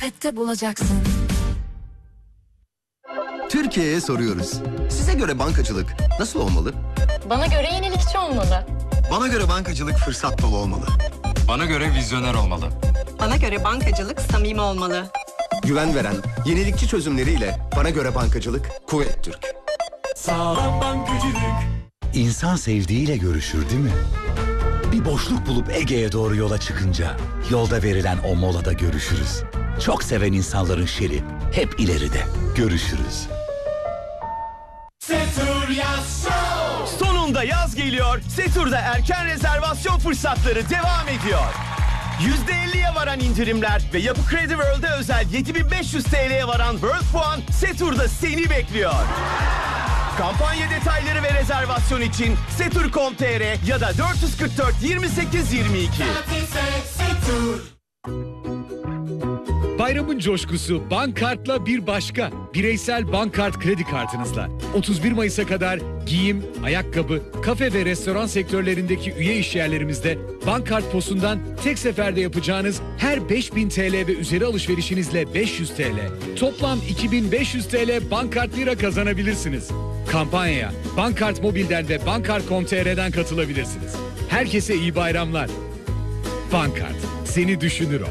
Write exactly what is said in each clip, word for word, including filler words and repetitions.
Opet'te bulacaksın. Türkiye'ye soruyoruz. Size göre bankacılık nasıl olmalı? Bana göre yenilikçi olmalı. Bana göre bankacılık fırsat dolu olmalı. Bana göre vizyoner olmalı. Bana göre bankacılık samimi olmalı. Güven veren, yenilikçi çözümleriyle bana göre bankacılık Kuvvet Türk. Sağlam bankacılık. İnsan sevdiğiyle görüşür değil mi? Bir boşluk bulup Ege'ye doğru yola çıkınca yolda verilen o molada görüşürüz. Çok seven insanların şeri hep ileride. Görüşürüz. Setur Yaz Show. Sonunda yaz geliyor. Setur'da erken rezervasyon fırsatları devam ediyor. yüzde elliye varan indirimler ve Yapı Kredi World'e özel yedi bin beş yüz T L'ye varan World Puan Setur'da seni bekliyor. Kampanya detayları ve rezervasyon için setur nokta com nokta tr ya da dört yüz kırk dört yirmi sekiz yirmi iki. Bayramın coşkusu Bankart'la bir başka. Bireysel Bankart kredi kartınızla otuz bir Mayıs'a kadar giyim, ayakkabı, kafe ve restoran sektörlerindeki üye işyerlerimizde Bankart Posu'ndan tek seferde yapacağınız her beş bin T L ve üzeri alışverişinizle beş yüz T L, toplam iki bin beş yüz T L Bankart Lira kazanabilirsiniz. Kampanyaya Bankart Mobil'den ve bankart nokta com nokta tr'den katılabilirsiniz. Herkese iyi bayramlar. Bankart, seni düşünür o.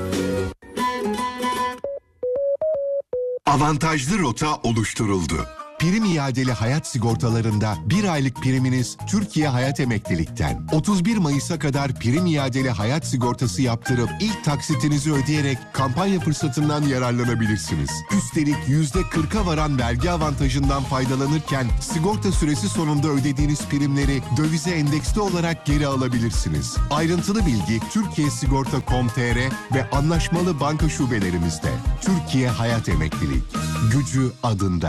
Avantajlı rota oluşturuldu. Prim iadeli hayat sigortalarında bir aylık priminiz Türkiye Hayat Emeklilik'ten. otuz bir Mayıs'a kadar prim iadeli hayat sigortası yaptırıp ilk taksitinizi ödeyerek kampanya fırsatından yararlanabilirsiniz. Üstelik yüzde kırka varan vergi avantajından faydalanırken sigorta süresi sonunda ödediğiniz primleri dövize endeksli olarak geri alabilirsiniz. Ayrıntılı bilgi Türkiye Sigorta nokta com nokta tr ve anlaşmalı banka şubelerimizde. Türkiye Hayat Emeklilik. Gücü adında.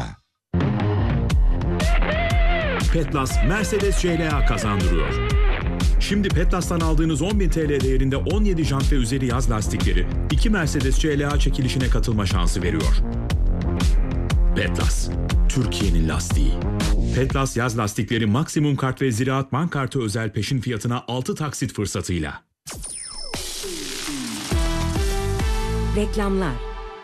Petlas Mercedes C L A kazandırıyor. Şimdi Petlas'tan aldığınız on bin T L değerinde on yedi jant ve üzeri yaz lastikleri iki Mercedes C L A çekilişine katılma şansı veriyor. Petlas, Türkiye'nin lastiği. Petlas yaz lastikleri maksimum kart ve Ziraat Bank kartı özel peşin fiyatına altı taksit fırsatıyla. Reklamlar.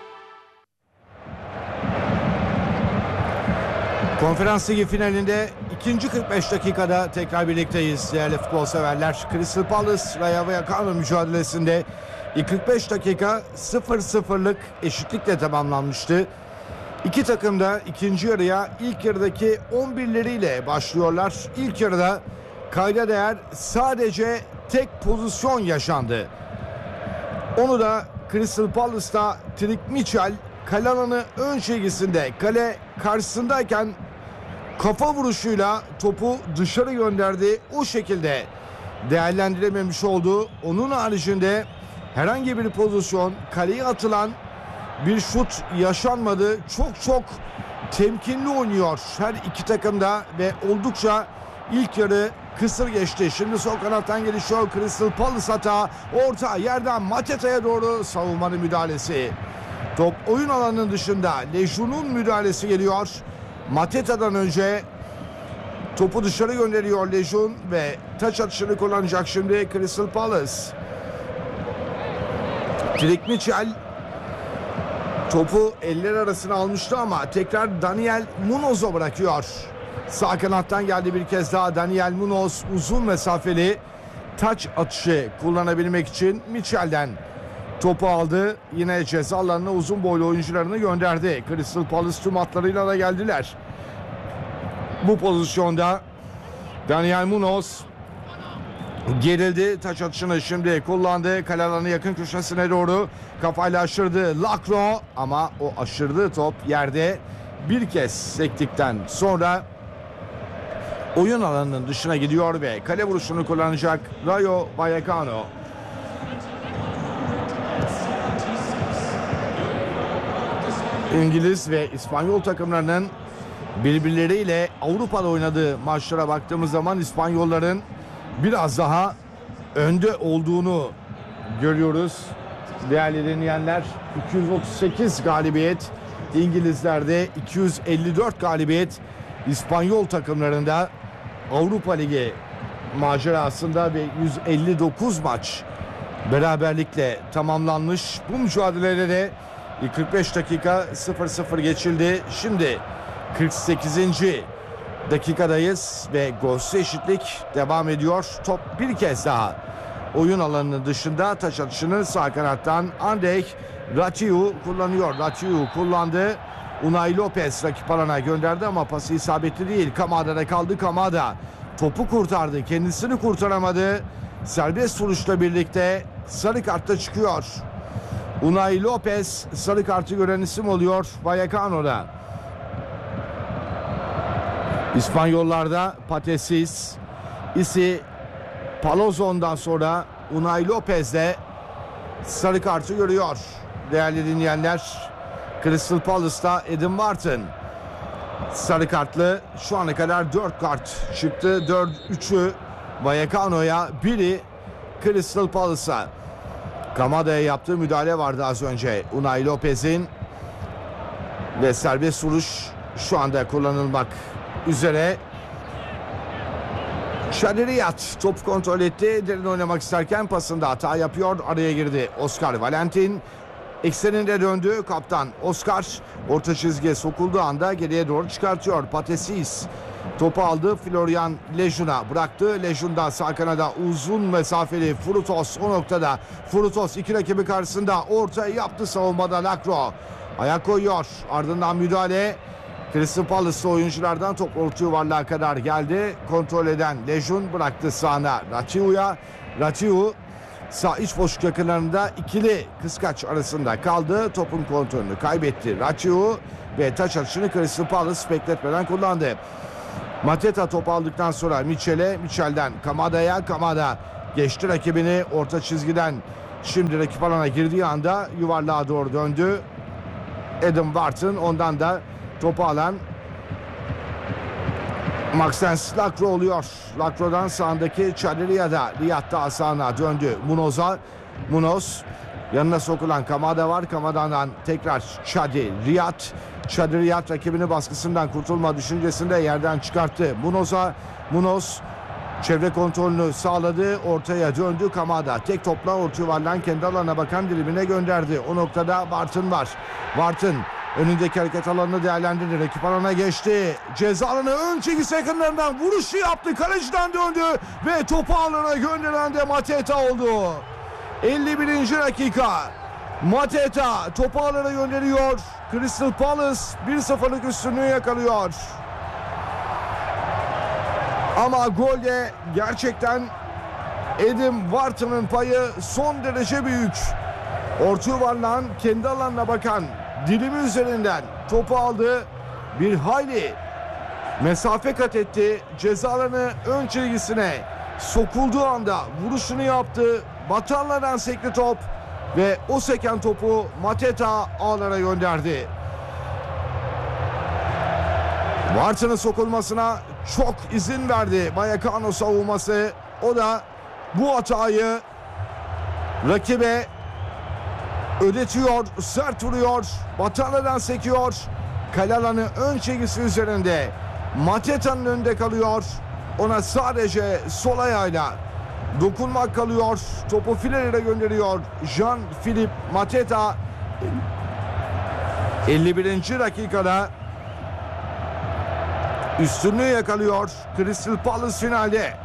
Konferans Ligi finalinde ikinci kırk beş dakikada tekrar birlikteyiz değerli futbol severler. Crystal Palace Rayo Vallecano mücadelesinde ilk kırk beş dakika sıfır sıfırlık eşitlikle tamamlanmıştı. İki takım da ikinci yarıya ilk yarıdaki on birleriyle başlıyorlar. İlk yarıda kayda değer sadece tek pozisyon yaşandı. Onu da Crystal Palace'ta Trik Mitchell kale alanı ön çizgisinde kale karşısındayken kafa vuruşuyla topu dışarı gönderdi. O şekilde değerlendirememiş oldu. Onun haricinde herhangi bir pozisyon, kaleye atılan bir şut yaşanmadı. Çok çok temkinli oynuyor her iki takım da ve oldukça ilk yarı kısır geçti. Şimdi sol kanattan gelişiyor Crystal Palace hata. Orta yerden Mateta'ya doğru savunmanın müdahalesi. Top oyun alanının dışında. Lejun'un müdahalesi geliyor. Mateta'dan önce topu dışarı gönderiyor Lejun ve taç atışını kullanacak şimdi Crystal Palace. Trik Mitchell topu eller arasına almıştı ama tekrar Daniel Munoz'a bırakıyor. Sağ kanattan geldi bir kez daha Daniel Munoz, uzun mesafeli taç atışı kullanabilmek için Mitchell'den topu aldı. Yine ceza alanına uzun boylu oyuncularını gönderdi. Crystal Palace tüm hatlarıyla da geldiler. Bu pozisyonda Daniel Munoz gerildi. Taç atışını şimdi kullandı. Kale alanı yakın köşesine doğru kafayla aşırdı Lacroix ama o aşırdığı top yerde bir kez sektikten sonra oyun alanının dışına gidiyor ve kale vuruşunu kullanacak Rayo Vallecano. İngiliz ve İspanyol takımlarının birbirleriyle Avrupa'da oynadığı maçlara baktığımız zaman İspanyolların biraz daha önde olduğunu görüyoruz. Değerli dinleyenler, iki yüz otuz sekiz galibiyet İngilizlerde, iki yüz elli dört galibiyet İspanyol takımlarında Avrupa Ligi macerasında ve yüz elli dokuz maç beraberlikle tamamlanmış. Bu mücadelede de İlk kırk beş dakika sıfır sıfır geçildi. Şimdi kırk sekizinci dakikadayız ve golsüz eşitlik devam ediyor. Top bir kez daha oyun alanının dışında, taç atışını sağ kanattan Andrej Ratiu kullanıyor. Ratiu kullandı. Unai Lopez rakip alana gönderdi ama pası isabetli değil. Kamada'da kaldı. Kamada topu kurtardı. Kendisini kurtaramadı. Serbest vuruşla birlikte sarı kartta çıkıyor. Unai Lopez sarı kartı gören isim oluyor Vallecano'da. İspanyollarda Patesis, Isi Palozon'dan sonra Unai Lopez de sarı kartı görüyor. Değerli dinleyenler, Crystal Palace'ta Adam Wharton sarı kartlı. Şu ana kadar dört kart çıktı. dört üçü Vallecano'ya, biri Crystal Palace'a. Kamada'ya yaptığı müdahale vardı az önce Unai Lopez'in ve serbest vuruş şu anda kullanılmak üzere. Şadriyat top kontrol etti. Derin oynamak isterken pasında hata yapıyor. Araya girdi Oscar Valentin. Ekseninde döndü. Kaptan Oscar orta çizgiye sokulduğu anda geriye doğru çıkartıyor. Patesis topu aldı. Florian Lejun'a bıraktı. Lejun'da sağ kanada uzun mesafeli Frutos o noktada. Frutos iki rakibi karşısında ortaya yaptı savunmada. Lacro ayak koyuyor. Ardından müdahale. Crystal Palace'lı oyunculardan top orta yuvarlığa kadar geldi. Kontrol eden Lejun bıraktı sağına Ratiu'ya. Ratiu sağ iç boşluk yakınlarında ikili kıskaç arasında kaldı. Topun kontrolünü kaybetti Ratiu ve taç atışını Crystal Palace bekletmeden kullandı. Mateta topu aldıktan sonra Mitchell'e, Mitchell'den Kamada'ya, Kamada geçti rakibini orta çizgiden. Şimdi rakip alana girdiği anda yuvarlığa doğru döndü. Adam Wharton, ondan da topu alan Maxence Lacro oluyor. Lacro'dan sağındaki Çadriya'da, Riyad'da sağına döndü Munoz'a. Munoz yanına sokulan Kamada var. Kamada'dan tekrar Çadi Riyad. Çadi Riyad rakibini baskısından kurtulma düşüncesinde yerden çıkarttı Munoz'a. Munoz çevre kontrolünü sağladı. Ortaya döndü Kamada. Tek topla orta yuvarlan kendi alanına bakan dilimine gönderdi. O noktada Wharton var. Wharton önündeki hareket alanını değerlendirdi. Rakip alana geçti. Ceza alanı ön çizgisi yakınlarından vuruşu yaptı. Kaleciden döndü ve topu alana gönderen de Mateta oldu. elli birinci dakika. Mateta topu alana gönderiyor. Crystal Palace bir sıfırlık üstünlüğü yakalıyor. Ama golde gerçekten Adam Wharton'ın payı son derece büyük. Orta yuvarlan kendi alanına bakan dilimi üzerinden topu aldı. Bir hayli mesafe kat etti. Ceza alanı ön çizgisine sokulduğu anda vuruşunu yaptı. Batanlardan sekti top ve o seken topu Mateta ağlara gönderdi. Wharton'ın sokulmasına çok izin verdi Vallecano savunması. O da bu hatayı rakibe ödetiyor, sert vuruyor, batarlardan sekiyor. Kale alanı ön çizgisi üzerinde Mateta'nın önünde kalıyor. Ona sadece sol ayağıyla dokunmak kalıyor. Topu filelere gönderiyor Jean-Philippe Mateta. elli birinci dakikada üstünlüğü yakalıyor Crystal Palace finalde.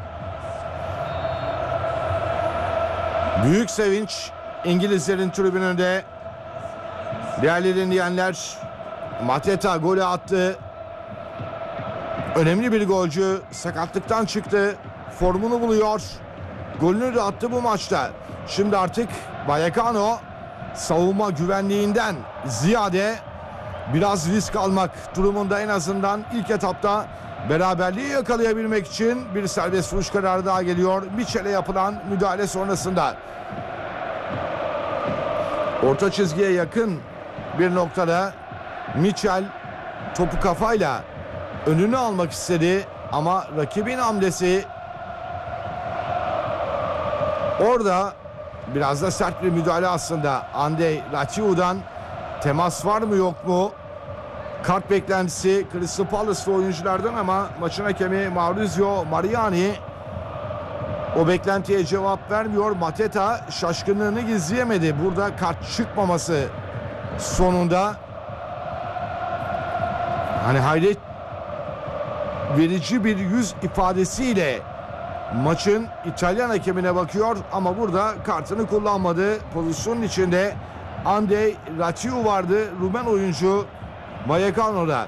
Büyük sevinç İngilizlerin tribününde. Değerli dinleyenler, Mateta golü attı. Önemli bir golcü, sakatlıktan çıktı. Formunu buluyor. Golünü de attı bu maçta. Şimdi artık Vallecano savunma güvenliğinden ziyade biraz risk almak durumunda, en azından ilk etapta beraberliği yakalayabilmek için. Bir serbest vuruş kararı daha geliyor Mitchell'e yapılan müdahale sonrasında. Orta çizgiye yakın bir noktada Mitchell topu kafayla önünü almak istedi ama rakibin hamlesi orada biraz da sert bir müdahale aslında. Andrej Ratiu'dan temas var mı yok mu? Kart beklentisi Crystal Palace'lı oyunculardan ama maçın hakemi Maurizio Mariani o beklentiye cevap vermiyor. Mateta şaşkınlığını gizleyemedi. Burada kart çıkmaması sonunda. Hani hayret verici bir yüz ifadesiyle maçın İtalyan hakemine bakıyor ama burada kartını kullanmadı. Pozisyonun içinde Andrei Ratiu vardı. Rumen oyuncu Vallecano'da.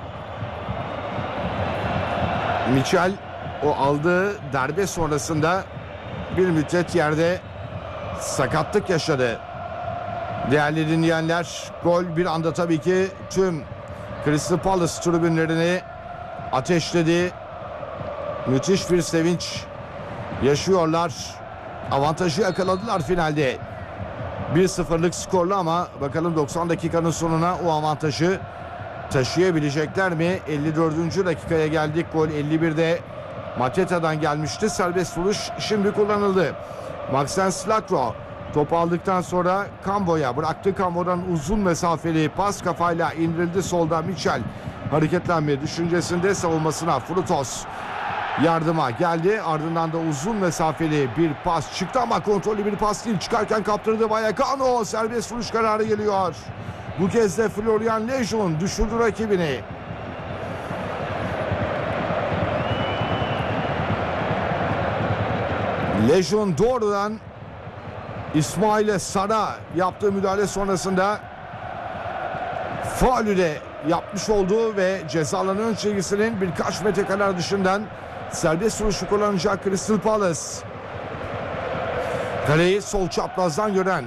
Michel o aldığı darbe sonrasında bir müddet yerde sakatlık yaşadı. Değerli dinleyenler, gol bir anda tabii ki tüm Crystal Palace tribünlerini ateşledi. Müthiş bir sevinç yaşıyorlar. Avantajı yakaladılar finalde. bir sıfırlık skorlu ama bakalım doksan dakikanın sonuna o avantajı taşıyabilecekler mi? elli dördüncü dakikaya geldik. Gol elli birde Mateta'dan gelmişti. Serbest vuruş şimdi kullanıldı. Maxence Slakro topu aldıktan sonra Cambo'ya bıraktı. Cambo'dan uzun mesafeli pas kafayla indirildi. Solda Michel hareketlenme düşüncesinde savunmasına Frutos yardıma geldi. Ardından da uzun mesafeli bir pas çıktı ama kontrollü bir pas değil. Çıkarken kaptırdı Vallecano. Serbest vuruş kararı geliyor. Bu kez de Florian Lejeune düşürdü rakibini. Lejeune doğrudan İsmail'e Sara yaptığı müdahale sonrasında faulü de yapmış oldu ve cezaların ön çizgisinin birkaç metre kadar dışından serbest vuruşu kullanacak Crystal Palace. Kaleyi sol çaprazdan gören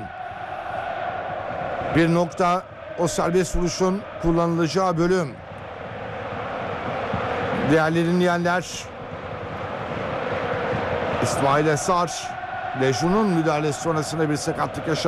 bir nokta o serbest vuruşun kullanılacağı bölüm. Değerli dinleyenler, İsmail Esar Lejeune'un müdahalesi sonrasında bir sakatlık yaşadı.